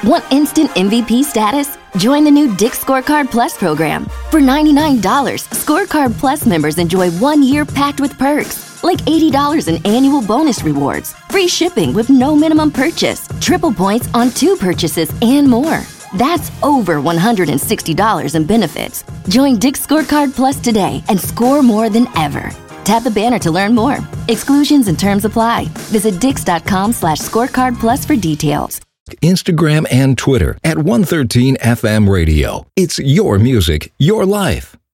Want instant MVP status? Join the new Dick's Scorecard Plus program. For $99, Scorecard Plus members enjoy 1 year packed with perks, like $80 in annual bonus rewards, free shipping with no minimum purchase, triple points on 2 purchases, and more. That's over $160 in benefits. Join Dick's Scorecard Plus today and score more than ever. Tap the banner to learn more. Exclusions and terms apply. Visit dix.com/scorecard plus for details. Instagram and Twitter at 113 FM Radio. It's your music, your life.